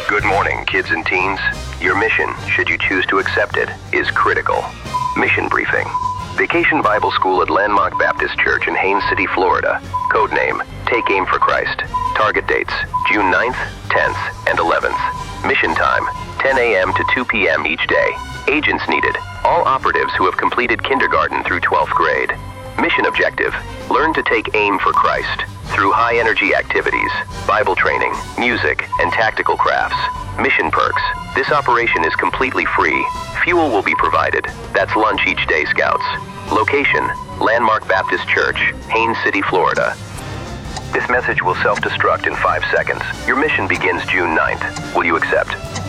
Good morning, kids and teens. Your mission, should you choose to accept it, is critical. Mission briefing. Vacation Bible School at Landmark Baptist Church in Haines City, Florida. Codename, Take Aim for Christ. Target dates, June 9th, 10th, and 11th. Mission time, 10 a.m. to 2 p.m. each day. Agents needed, all operatives who have completed kindergarten through 12th grade. Mission objective, learn to take aim for Christ through high-energy activities, Bible training, music, and tactical crafts. Mission perks, this operation is completely free. Fuel will be provided. That's lunch each day, Scouts. Location, Landmark Baptist Church, Haines City, Florida. This message will self-destruct in 5 seconds. Your mission begins June 9th. Will you accept?